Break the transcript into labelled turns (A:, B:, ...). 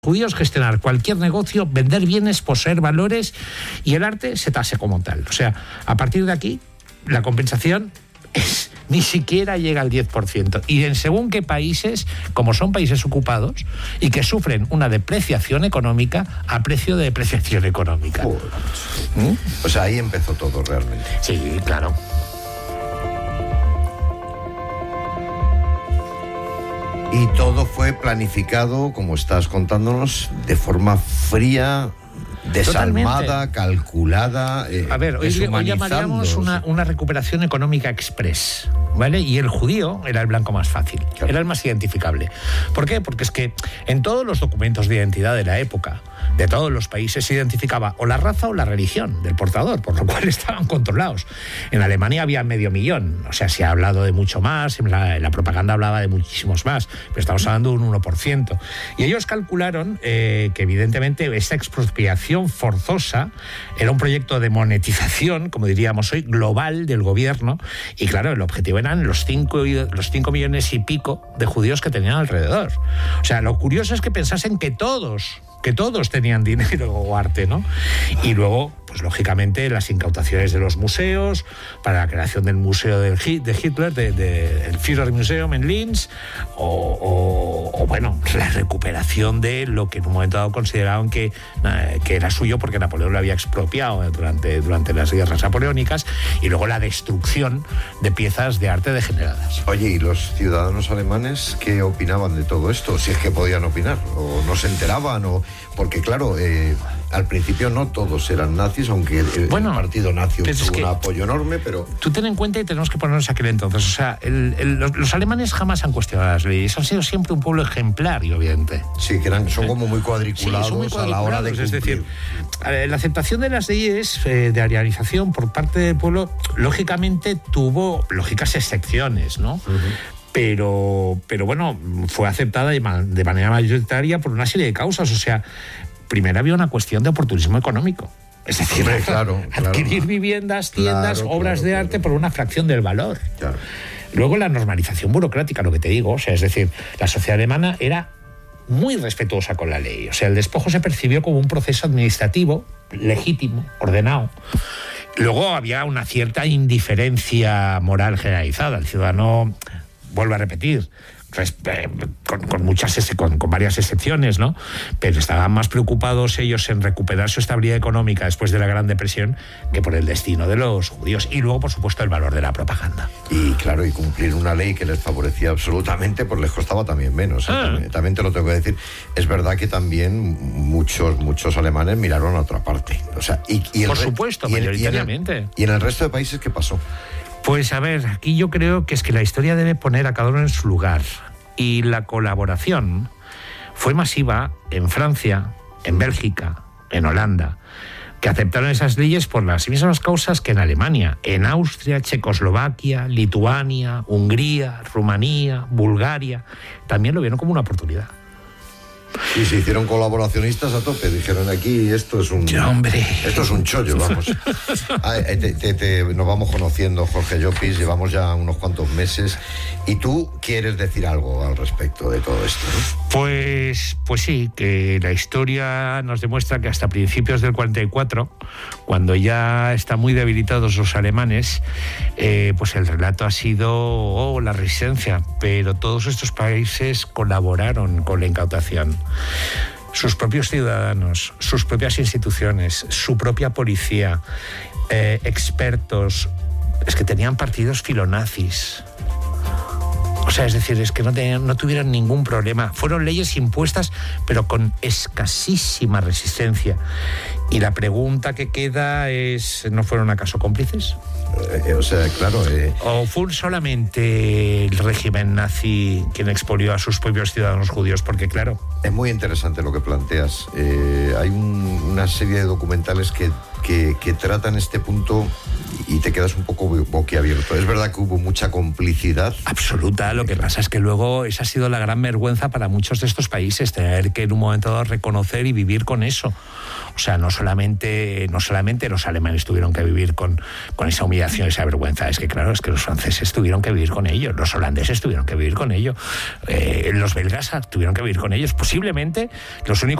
A: judíos gestionar cualquier negocio, vender bienes, poseer valores y el arte se tase como tal. O sea, a partir de aquí, la compensación ni siquiera llega al 10%. Y en según qué países, como son países ocupados y que sufren una depreciación económica a precio de depreciación económica.
B: O sea, ahí empezó todo realmente.
A: Sí, claro.
B: Y todo fue planificado, como estás contándonos, de forma fría, desalmada, totalmente calculada.
A: A ver, hoy llamaríamos una recuperación económica express, ¿vale? Y el judío era el blanco más fácil, claro. Era el más identificable. ¿Por qué? Porque es que en todos los documentos de identidad de la época, de todos los países, se identificaba o la raza o la religión del portador, por lo cual estaban controlados. En Alemania había 500.000, o sea, se ha hablado de mucho más, en la propaganda hablaba de muchísimos más, pero estamos hablando de un 1%. Y ellos calcularon que evidentemente esta expropiación forzosa era un proyecto de monetización, como diríamos hoy, global del gobierno, y claro, el objetivo eran los 5 millones y pico de judíos que tenían alrededor. O sea, lo curioso es que pensasen que todos tenían dinero o arte, ¿no? Y luego, pues lógicamente, las incautaciones de los museos para la creación del museo de Hitler, el Führermuseum en Linz, o bueno, la recuperación de lo que en un momento dado consideraban que era suyo porque Napoleón lo había expropiado durante las guerras napoleónicas, y luego la destrucción de piezas de arte degeneradas.
B: Oye, ¿y los ciudadanos alemanes qué opinaban de todo esto? Si es que podían opinar, o no se enteraban, porque claro, al principio no todos eran nazis, aunque el partido nazi tuvo un apoyo enorme, pero...
A: Tú ten en cuenta, y tenemos que ponernos aquel entonces, o sea, los alemanes jamás han cuestionado las leyes, han sido siempre un pueblo ejemplar y obediente.
B: Sí, que son como muy cuadriculados, a la hora de cumplir.
A: Es decir, la aceptación de las leyes de arianización por parte del pueblo, lógicamente tuvo lógicas excepciones, ¿no? Uh-huh. Pero bueno, fue aceptada de manera mayoritaria por una serie de causas. O sea, primero había una cuestión de oportunismo económico. Es decir, adquirir viviendas, tiendas, obras de arte por una fracción del valor. Claro. Luego la normalización burocrática, lo que te digo. O sea, es decir, la sociedad alemana era muy respetuosa con la ley. O sea, el despojo se percibió como un proceso administrativo, legítimo, ordenado. Luego había una cierta indiferencia moral generalizada. El ciudadano... Vuelvo a repetir, con varias excepciones, ¿no? Pero estaban más preocupados ellos en recuperar su estabilidad económica después de la Gran Depresión que por el destino de los judíos. Y luego, por supuesto, el valor de la propaganda.
B: Y claro, y cumplir una ley que les favorecía absolutamente, pues les costaba también menos. También te lo tengo que decir. Es verdad que también muchos alemanes miraron a otra parte. O sea,
A: por supuesto, mayoritariamente.
B: ¿Y en el resto de países qué pasó?
A: Pues a ver, aquí yo creo que es que la historia debe poner a cada uno en su lugar. Y la colaboración fue masiva en Francia, en Bélgica, en Holanda, que aceptaron esas leyes por las mismas causas que en Alemania, en Austria, Checoslovaquia, Lituania, Hungría, Rumanía, Bulgaria. También lo vieron como una oportunidad.
B: Y se hicieron colaboracionistas a tope. Dijeron, aquí esto es un chollo, vamos. Nos vamos conociendo, Jorge Llopis, llevamos ya unos cuantos meses. Y tú quieres decir algo al respecto de todo esto, ¿no?
A: Pues sí, que la historia nos demuestra que hasta principios del 44, cuando ya están muy debilitados los alemanes, pues el relato ha sido la resistencia, pero todos estos países colaboraron con la incautación. Sus propios ciudadanos, sus propias instituciones, su propia policía, expertos, es que tenían partidos filonazis. O sea, es decir, es que no tuvieron ningún problema. Fueron leyes impuestas, pero con escasísima resistencia. Y la pregunta que queda es, ¿no fueron acaso cómplices?
B: O sea, claro...
A: ¿O fue solamente el régimen nazi quien expolió a sus propios ciudadanos judíos? Porque, claro...
B: Es muy interesante lo que planteas. Hay una serie de documentales que tratan este punto y te quedas un poco boquiabierto. Es verdad que hubo mucha complicidad.
A: Absoluta. Lo que pasa es que luego esa ha sido la gran vergüenza para muchos de estos países, tener que en un momento dado reconocer y vivir con eso. O sea, no solamente los alemanes tuvieron que vivir con esa humillación, esa vergüenza. Es que claro, es que los franceses tuvieron que vivir con ello, los holandeses tuvieron que vivir con ello, los belgas tuvieron que vivir con ellos. Posiblemente los únicos